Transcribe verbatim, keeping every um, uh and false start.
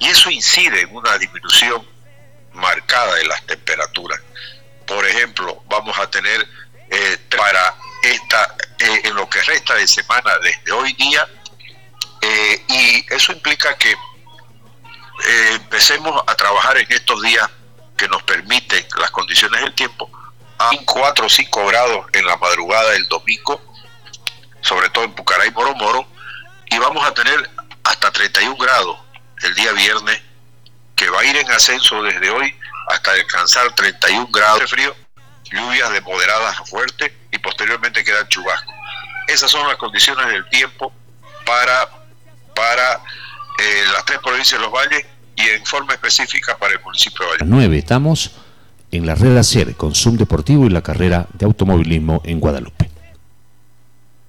y eso incide en una disminución marcada de las temperaturas. Por ejemplo, vamos a tener eh, para esta eh, en lo que resta de semana desde hoy día, eh, y eso implica que eh, empecemos a trabajar en estos días que nos permiten las condiciones del tiempo a cuatro o cinco grados en la madrugada del domingo, sobre todo en Pucará y Moro Moro, y vamos a tener hasta treinta y un grados el día viernes, que va a ir en ascenso desde hoy hasta alcanzar treinta y un grados de frío, lluvias de moderadas a fuertes y posteriormente quedan chubascos. Esas son las condiciones del tiempo para, para eh, las tres provincias de los valles y en forma específica para el municipio de Valle. nueve estamos en la red ACER con Zoom Deportivo y la carrera de automovilismo en Guadalupe.